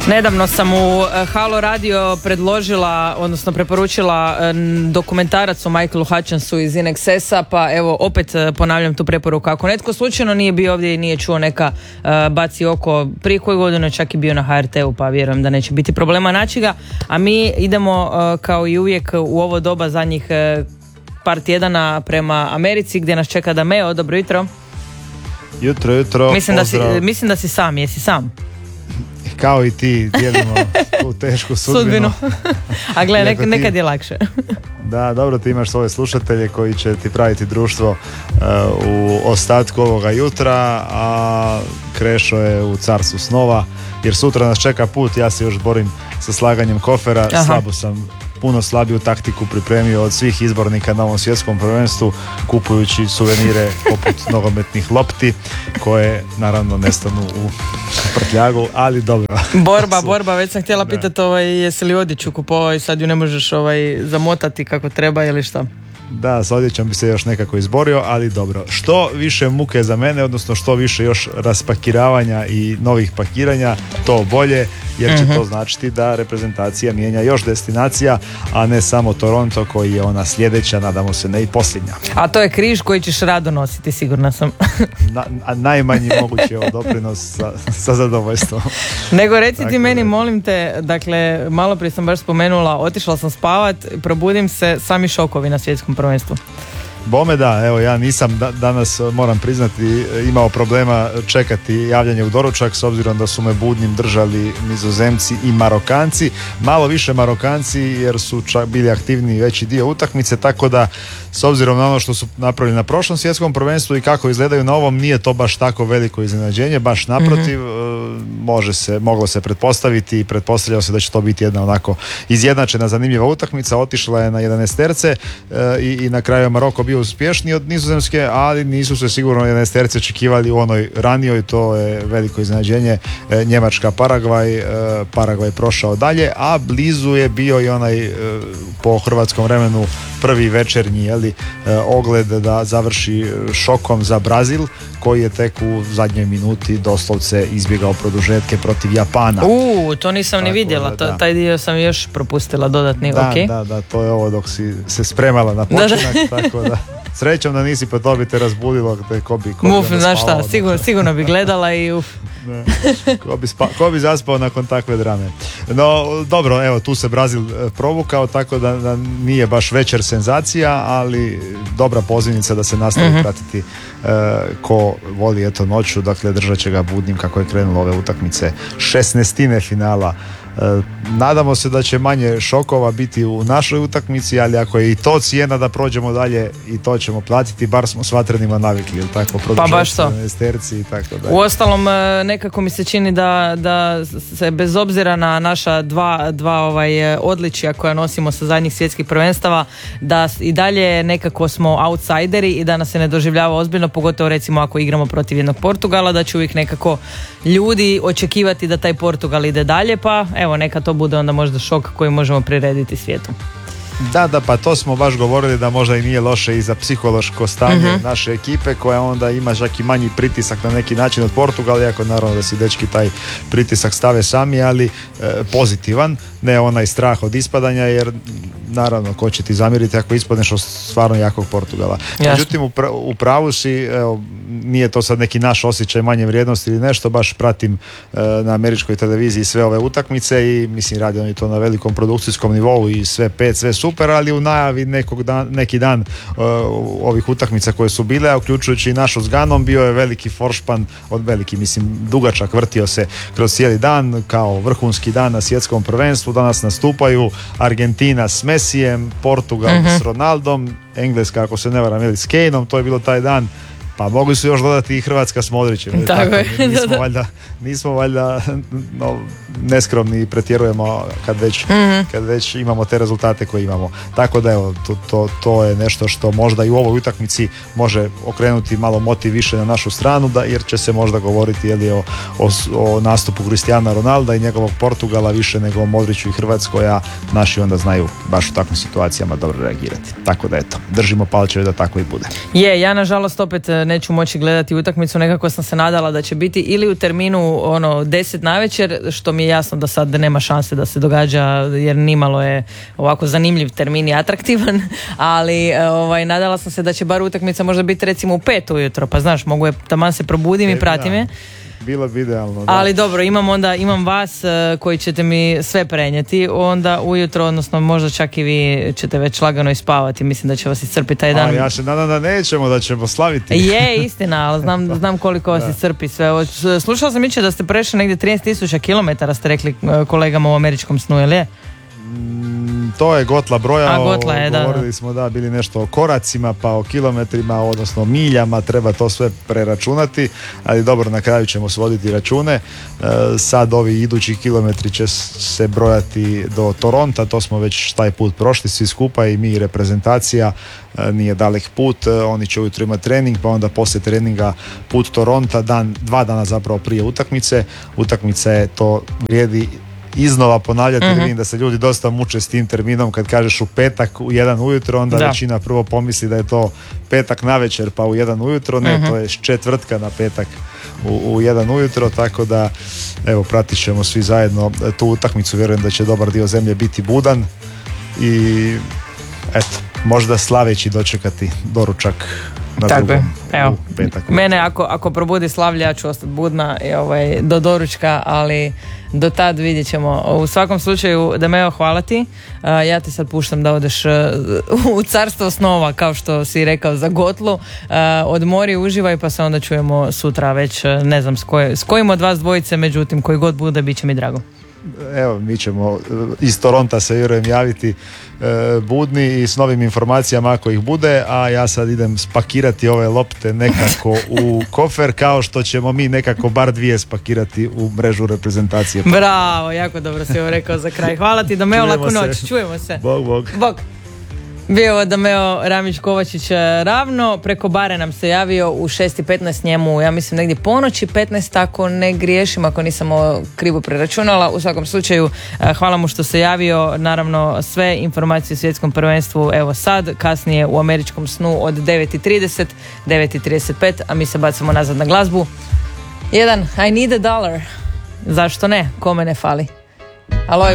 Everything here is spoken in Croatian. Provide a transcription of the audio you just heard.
Nedavno sam u Halo Radio predložila, odnosno preporučila dokumentarac o Michaelu Hutchinsu iz In Excessa, pa evo opet ponavljam tu preporuku. Ako netko slučajno nije bio ovdje i nije čuo, neka baci oko. Prije koju godinu je čak i bio na HRT-u, pa vjerujem da neće biti problema naći ga. A mi idemo kao i uvijek u ovo doba zadnjih par tjedana prema Americi gdje nas čeka Dameo. Dobro jutro. Jutro, mislim da si sam, jesi sam? Kao i ti, dijelimo tu tešku sudbinu. A gle, nekad je lakše. Da, dobro, ti imaš svoje slušatelje koji će ti praviti društvo u ostatku ovoga jutra, a Krešo je u carstvu snova, jer sutra nas čeka put. Ja se još borim sa slaganjem kofera. Slabo sam, puno slabiju taktiku pripremio od svih izbornika na ovom svjetskom prvenstvu, kupujući suvenire poput nogometnih lopti koje naravno nestanu u prtljagu, ali dobro. Borba, već sam htjela pitati jesi li odjeću kupovao i sad ju ne možeš zamotati kako treba ili šta? Da, s odjećom bi se još nekako izborio, ali dobro. Što više muke za mene, odnosno što više još raspakiravanja i novih pakiranja, to bolje, jer će to značiti da reprezentacija mijenja još destinacija, a ne samo Toronto koji je ona sljedeća, nadamo se ne i posljednja. A to je križ koji ćeš rado nositi, sigurna sam. Najmanji mogući doprinos sa zadovoljstvom. Nego reci ti meni, molim te, dakle, malo prije sam baš spomenula, otišla sam spavat, probudim se, sami šokovi na svjetskom prvenstvu. Bome da, evo ja nisam danas, moram priznati, imao problema čekati javljanje u doručak s obzirom da su me budnim držali Nizozemci i Marokanci. Malo više Marokanci jer su čak bili aktivniji veći dio utakmice, tako da s obzirom na ono što su napravili na prošlom svjetskom prvenstvu i kako izgledaju na ovom, nije to baš tako veliko iznenađenje, baš naprotiv, moglo se pretpostaviti i pretpostavljalo se da će to biti jedna onako izjednačena zanimljiva utakmica. Otišla je na 11-terce i na kraju je Maroko bio uspješniji od Nizozemske, ali nisu se sigurno 11-terce očekivali u onoj ranijoj, to je veliko iznenađenje. Njemačka Paragvaj prošao dalje, a blizu je bio i onaj po hrvatskom vremenu prvi večernji ogled da završi šokom za Brazil, koji je tek u zadnjoj minuti doslovce izbjegao produžetke protiv Japana. To nisam ni vidjela, taj dio sam još propustila dodatni. Da, to je ovo dok si se spremala na počinak, tako da srećom da nisi, pa to bi te razbudilo ko bi znaš šta, sigurno bi gledala i ko bi zaspao nakon takve drame. No dobro, evo tu se Brazil provukao, tako da nije baš večer senzacija, ali dobra pozivnica da se nastavi pratiti ko voli noću, dakle držat će ga budnim kako je krenulo ove utakmice 16. finala. Nadamo se da će manje šokova biti u našoj utakmici, ali ako je i to cijena da prođemo dalje, i to ćemo platiti, bar smo s vatrenima navikli, ili tako, pa baš to. I tako dalje. Uostalom, nekako mi se čini da se bez obzira na naša dva odličja koja nosimo sa zadnjih svjetskih prvenstava, da i dalje nekako smo outsideri i da nas se ne doživljava ozbiljno, pogotovo recimo ako igramo protiv jednog Portugala, da će uvijek nekako ljudi očekivati da taj Portugal ide dalje, pa evo neka to bude onda možda šok koji možemo prirediti svijetu. Da, pa to smo baš govorili da možda i nije loše i za psihološko stanje naše ekipe, koja onda ima čak i manji pritisak na neki način od Portugala, iako naravno da si dečki taj pritisak stave sami, ali pozitivan, ne onaj strah od ispadanja, jer naravno ko će ti zamjeriti ako ispadneš od stvarno jakog Portugala. Međutim, u pravu si, evo, nije to sad neki naš osjećaj manje vrijednosti ili nešto, baš pratim na američkoj televiziji sve ove utakmice i mislim radi oni to na velikom produkcijskom nivou i sve super, ali u najavi neki dan ovih utakmica koje su bile, a uključujući i našu s Ganom, bio je veliki foršpan, dugačak, vrtio se kroz cijeli dan kao vrhunski dan na svjetskom prvenstvu. Danas nastupaju Argentina s Messijem, Portugal s Ronaldom, Engleska ako se ne varam s Kaneom, to je bilo taj dan. Pa mogli su još dodati i Hrvatska s Modrićem. Nismo valjda neskromni i pretjerujemo kad već imamo te rezultate koje imamo. Tako da evo, to je nešto što možda i u ovoj utakmici može okrenuti malo motiv više na našu stranu, jer će se možda govoriti o nastupu Cristiana Ronalda i njegovog Portugala više nego o Modriću i Hrvatskoj, a naši onda znaju baš u takvim situacijama dobro reagirati. Tako da eto, držimo palčeve da tako i bude. Ja nažalost opet neću moći gledati utakmicu, nekako sam se nadala da će biti ili u terminu 10 navečer, što mi je jasno da sad nema šanse da se događa, jer nimalo je ovako zanimljiv termin i atraktivan, ali nadala sam se da će bar utakmica možda biti recimo u 5 ujutro, pa znaš, mogu je, taman se probudim i pratim je. Bilo bi idealno, da. Ali dobro, imam vas koji ćete mi sve prenijeti onda ujutro, odnosno možda čak i vi ćete već lagano ispavati. Mislim da će vas iscrpiti taj dan. Ja se nadam da nećemo, da ćemo slaviti. Je, istina, ali znam koliko vas iscrpi sve. Slušala sam da ste prešli negdje 13.000 kilometara, ste rekli kolegama u američkom snu, ili je? To je Gotla brojao, Gotla je, govorili smo da bili nešto o koracima, pa o kilometrima, odnosno miljama, treba to sve preračunati, ali dobro, na kraju ćemo svoditi račune. Sad ovi idući kilometri će se brojati do Toronta, to smo već taj put prošli svi skupa, i mi i reprezentacija, nije dalek put, oni će ujutro imati trening, pa onda poslije treninga put Toronta, 2 dana zapravo prije utakmice. Utakmica je, to vrijedi iznova ponavljati, jer vidim da se ljudi dosta muče s tim terminom. Kad kažeš u petak u 1 ujutro, onda većina prvo pomisli da je to petak navečer pa u 1 ujutro, ne, to je četvrtka na petak u 1 ujutro, tako da evo, pratit ćemo svi zajedno tu utakmicu. Vjerujem da će dobar dio zemlje biti budan i eto, možda slaveći dočekati doručak na drugom, evo, u petak. Mene ako probudi slavlje, ja ću ostati budna do doručka, ali do tad vidjet ćemo. U svakom slučaju, Dameo, hvala ti. Ja te sad puštam da odeš u carstvo snova, kao što si rekao za Gotlu. Odmori, uživaj, pa se onda čujemo sutra već, ne znam s kojim od vas dvojice, međutim koji god bude, bit će mi drago. Evo, mi ćemo iz Toronta se vjerujem javiti budni i s novim informacijama ako ih bude, a ja sad idem spakirati ove lopte nekako u kofer, kao što ćemo mi nekako bar 2 spakirati u mrežu reprezentacije. Bravo, jako dobro si ovo rekao za kraj. Hvala ti, Dameo, laku noć. Čujemo se. Bog. Bio Dameo Ramić-Kovačić ravno, preko bare nam se javio u 6:15, njemu, ja mislim negdje ponoći 15, ako ne griješim, ako nisam krivo preračunala. U svakom slučaju, hvala mu što se javio. Naravno, sve informacije o svjetskom prvenstvu evo sad, kasnije u američkom snu od 9:30, 9:35, a mi se bacimo nazad na glazbu. I need $1. Zašto ne? Kome ne fali? Alo.